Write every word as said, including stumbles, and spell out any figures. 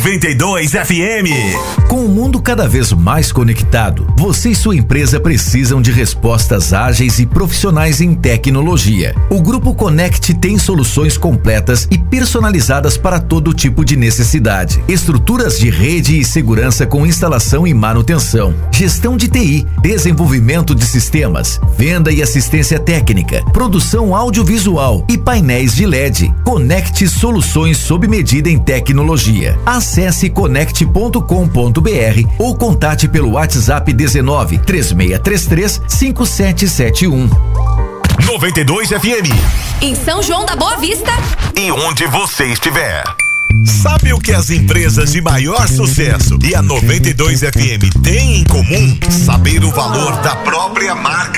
noventa e dois F M. Com o mundo cada vez mais conectado, você e sua empresa precisam de respostas ágeis e profissionais em tecnologia. O Grupo Connect tem soluções completas e personalizadas para todo tipo de necessidade. Estruturas de rede e segurança com instalação e manutenção, gestão de T I, desenvolvimento de sistemas, venda e assistência técnica, produção audiovisual e painéis de L E D. Connect Soluções sob medida em tecnologia. Acesse connect ponto com ponto b r ou contate pelo WhatsApp dezenove, três seis três três, cinco sete sete um. noventa e dois F M. Em São João da Boa Vista. E onde você estiver. Sabe o que as empresas de maior sucesso e a noventa e dois F M têm em comum? Saber o valor da própria marca.